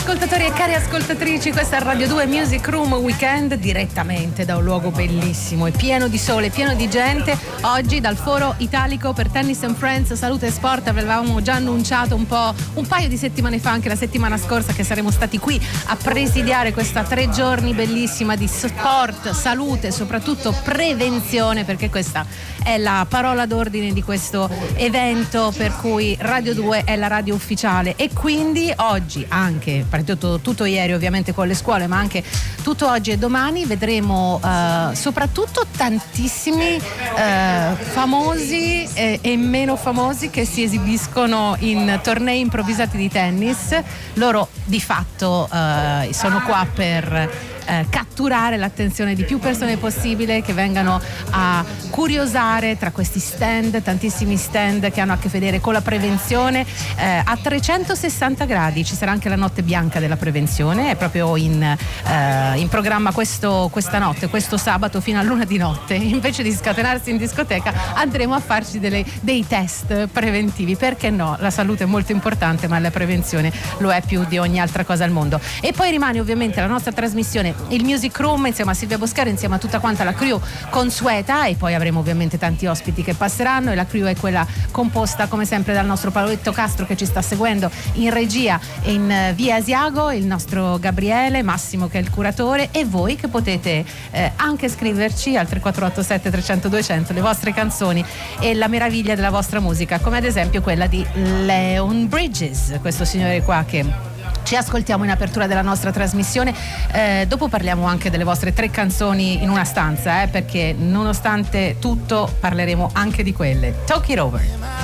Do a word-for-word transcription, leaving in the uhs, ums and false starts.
Ascoltatori e cari ascoltatrici, questa è Radio due Music Room Weekend, direttamente da un luogo bellissimo e pieno di sole, pieno di gente. Oggi dal Foro Italico per Tennis and Friends Salute e Sport avevamo già annunciato un po' un paio di settimane fa, anche la settimana scorsa, che saremmo stati qui a presidiare questa tre giorni bellissima di sport, salute e soprattutto prevenzione, perché questa è la parola d'ordine di questo evento, per cui Radio due è la radio ufficiale. E quindi oggi, anche tutto, tutto ieri ovviamente con le scuole, ma anche tutto oggi e domani, vedremo uh, soprattutto tantissimi uh, famosi e, e meno famosi che si esibiscono in tornei improvvisati di tennis. Loro di fatto uh, sono qua per Eh, catturare l'attenzione di più persone possibile, che vengano a curiosare tra questi stand, tantissimi stand che hanno a che vedere con la prevenzione eh, a trecentosessanta gradi. Ci sarà anche la notte bianca della prevenzione, è proprio in, eh, in programma questo, questa notte, questo sabato fino a luna di notte. Invece di scatenarsi in discoteca andremo a farci delle, dei test preventivi, perché no? La salute è molto importante, ma la prevenzione lo è più di ogni altra cosa al mondo. E poi rimane ovviamente la nostra trasmissione, il Music Room, insieme a Silvia Boscari, insieme a tutta quanta la crew consueta, e poi avremo ovviamente tanti ospiti che passeranno, e la crew è quella composta come sempre dal nostro Paoletto Castro, che ci sta seguendo in regia in via Asiago, il nostro Gabriele, Massimo che è il curatore, e voi che potete eh, anche scriverci al tre quattro otto sette trecento duecento le vostre canzoni e la meraviglia della vostra musica, come ad esempio quella di Leon Bridges, questo signore qua che ci ascoltiamo in apertura della nostra trasmissione. Eh, dopo parliamo anche delle vostre tre canzoni in una stanza, eh, perché nonostante tutto parleremo anche di quelle. Talk it over.